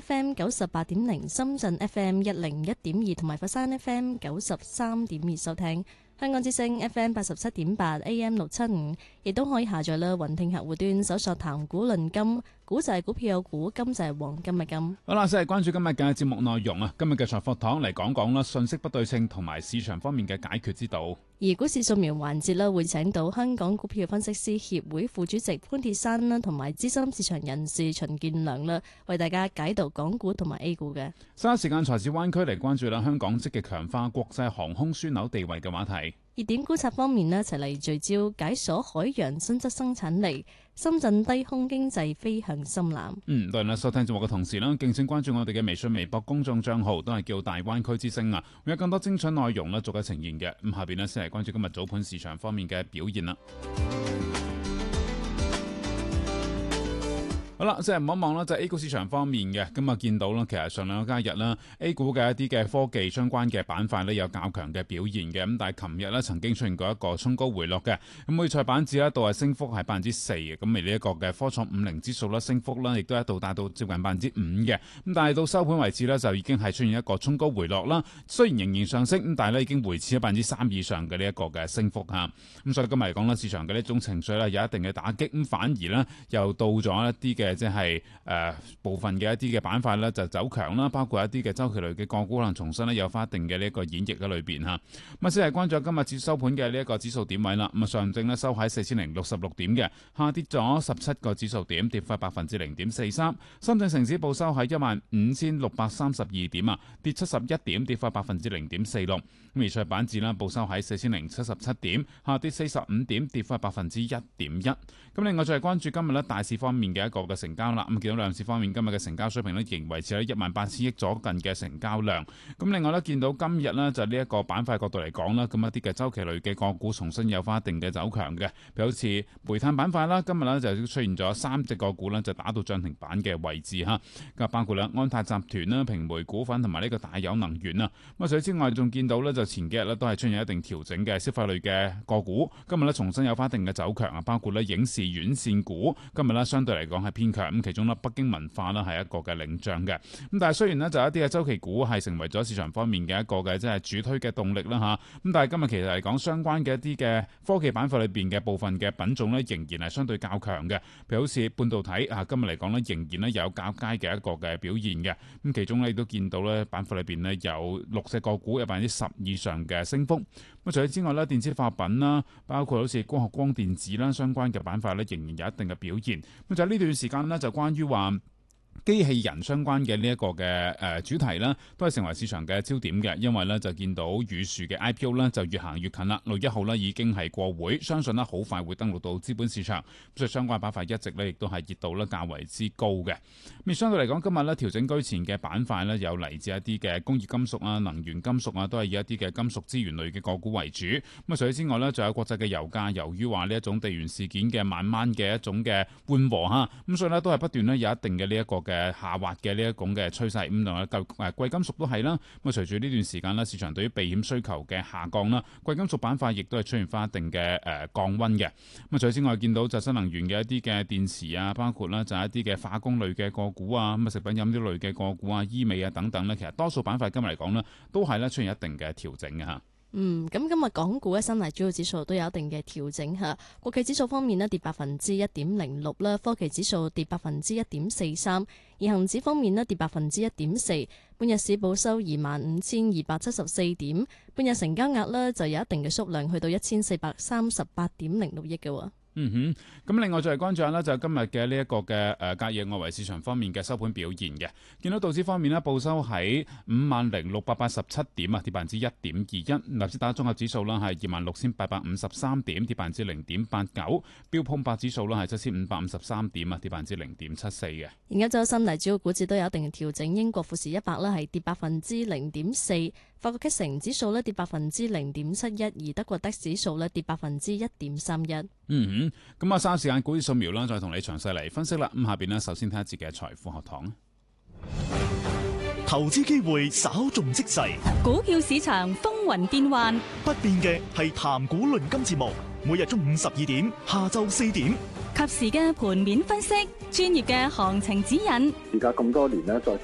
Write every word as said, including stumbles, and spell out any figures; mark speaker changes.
Speaker 1: F M 九十八點零、深圳 F M 一零一點二同埋佛山 F M 九十三點二收聽。香港之聲 F M 八十七點八 A M 六七五，亦都可以下載啦。雲聽客戶端搜索談股論金，股就係股票有股，金就係黃金嘅金。
Speaker 2: 好啦，先係關注今日嘅節目內容啊。今日嘅財課堂嚟講講啦，信息不對稱同埋市場方面嘅解決之道。
Speaker 1: 而股市掃描環節啦，會請到香港股票分析師協會副主席潘鐵珊啦，同埋資深市場人士秦建良啦，為大家解讀港股同埋 A 股嘅。
Speaker 2: 稍後時間財市灣區嚟關注啦，香港積極強化國際航空樞紐地位嘅話題。
Speaker 1: 熱點觀察方面呢，一齊嚟聚焦解鎖海洋新質生產力，深圳低空經濟飛向深藍。嗯，
Speaker 2: 當然啦，收聽節目嘅同時啦，敬請關注我哋嘅微信、微博公眾帳號，都係叫大灣區之聲啊，會有更多精彩內容咧，逐一呈現嘅。咁下邊呢，先嚟關注今日早盤市場方面嘅表現啦。好啦，即係望一望啦，就係 A 股市場方面嘅，咁啊見到啦，其實上兩個交易日啦 ，A 股嘅一啲嘅科技相關嘅板塊呢，有較強嘅表現嘅，咁但係琴日呢，曾經出現過一個衝高回落嘅，咁滙賽板指一度係升幅係百分之四嘅，咁而呢一個嘅科創五零指數啦，升幅啦亦都一度達到接近百分之五嘅，咁但係到收盤為止呢，就已經係出現一個衝高回落啦，雖然仍然上升，咁但係呢已經維持咗百分之三以上嘅呢一個嘅升幅嚇，咁所以今日嚟講呢，市場嘅呢種情緒呢，有一定嘅打擊，咁反而呢，又到咗一啲嘅。即係誒、呃、部分嘅一啲嘅板塊咧就走強啦，包括一啲嘅周期類嘅個股可能重新咧有翻一定嘅呢一個演繹喺裏邊嚇。咁啊先係關注今日指收盤嘅呢一個指數點位啦。咁啊上證咧收喺四千零六十六點嘅，下跌咗十七個指數點，跌幅百分之零點四三。深圳成指報收喺一萬五千六百三十二點啊，跌七十一點，跌幅百分之零點四六。咁而滙賽板指啦報收喺四千零七十七點，下跌四十五點，跌幅百分之一點一。咁另外再係關注今日咧大市方面嘅一個嘅成交啦。咁見到兩市方面今日嘅成交水平咧仍維持喺一萬八千億左近嘅成交量。咁另外咧見到今日呢，就呢一個板塊角度嚟講啦，咁一啲嘅周期類嘅個股重新有翻一定嘅走強嘅，譬如好似煤炭板塊啦，今日呢就出現咗三隻個股呢，就打到漲停板嘅位置嚇。咁包括啦安踏集團啦、平煤股份同埋呢個大有能源啊。咁啊除此之外仲見到呢，就前幾日呢都係出現一定調整嘅消費類嘅個股，今日呢重新有翻一定嘅走強啊，包括呢影視院線股今日呢相對嚟講係偏強，咁其中呢北京文化呢係一個嘅領漲嘅。咁但係雖然呢就有一啲嘅周期股係成為咗市場方面嘅一個嘅即係主推嘅動力啦嚇，咁但係今日其實嚟講相關嘅一啲嘅科技板塊裏邊嘅部分嘅品種呢，仍然係相對較強嘅，譬如好似半導體啊，今日嚟講呢，仍然呢有較佳嘅一個嘅表現嘅。咁其中呢，亦都見到呢板塊裏邊呢，有六隻個股有百分之十以上嘅升幅。咁除此之外呢，電子化品啦，包括好似光學光電子啦相關嘅板塊呢，仍然有一定嘅表現。咁就呢段時間呢，就關於話機器人相關嘅呢一個嘅誒主題啦，都係成為市場嘅焦點嘅，因為咧就見到宇樹嘅 I P O 咧就越行越近啦，六月一號咧已經係過會，相信咧好快會登陸到資本市場，所以相關板塊一直咧亦都係熱度咧較為之高嘅。咁相對嚟講，今日咧調整居前嘅板塊咧有嚟自一啲嘅工業金屬啊、能源金屬啊，都係以一啲嘅金屬資源類嘅個股為主。咁啊，除此之外咧，仲有國際嘅油價，由於話呢一種地緣事件嘅慢慢嘅一種嘅緩和嚇，咁所以咧都係不斷咧有一定嘅呢一個嘅下滑嘅呢一種嘅趨勢，咁同埋舊誒貴金屬都係啦。咁啊，隨住呢段時間啦，市場對於避險需求嘅下降啦，貴金屬板塊亦都係出現翻一定嘅誒降溫嘅。咁啊，除此之外見到就新能源嘅一啲嘅電池啊，包括啦就係一啲嘅化工類嘅個股啊，咁啊食品飲料類嘅個股啊、醫美啊等等咧，其實多數板塊今日嚟講咧，都係咧出現一定嘅調整嘅嚇。
Speaker 1: 嗯，咁今日港股咧，三大主要指數都有一定嘅調整嚇。國企指數方面咧，跌百分之一點零六啦，科技指數跌百分之一點四三，而恒指方面咧，跌百分之一點四。半日市報收二萬五千二百七十四點，半日成交額咧就有一定嘅縮量，去到一千四百三十八點零六億嘅喎。
Speaker 2: 嗯哼，咁另外再嚟關注下呢，就係今日嘅呢一個嘅誒隔夜外圍市場方面嘅收盤表現嘅。見到道指方面呢，報收喺五萬零六百八十七點啊，跌百分之一點二一。納斯達克綜合指數啦係二萬六千八百五十三點，跌百分之零點八九。標普五百指數啦係七千五百五十三點啊，跌百分之零點七四嘅。
Speaker 1: 而家就三大主要股指都有一定嘅調整，英國富時一百啦係跌百分之零點四，法國 K 城指數咧跌百分之零點七一，而德國 D A X 指數咧跌百分之一點三一。
Speaker 2: 嗯哼，咁啊，三時間股市掃描啦，再同你詳細嚟分析啦。咁下邊呢，首先睇一節嘅財富學堂。
Speaker 3: 投資機會稍縱即逝，
Speaker 4: 股票市場風雲變幻，
Speaker 3: 不變嘅係談股論金節目，每日中午十二點，下晝四點，
Speaker 4: 及時嘅盤面分析，專業嘅行情指引。
Speaker 5: 而家咁多年咧，再